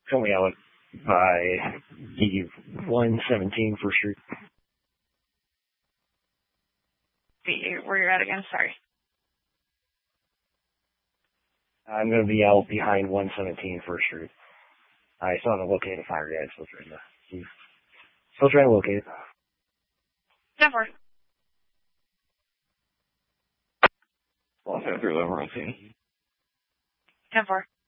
Tell me out by the 117 First Street. Where you're at again? Sorry. I'm going to be out behind 117 First Street. I still haven't located a fire yet. Still trying to locate it. 10-4. Well, I'm going to through over, I see. 10-4.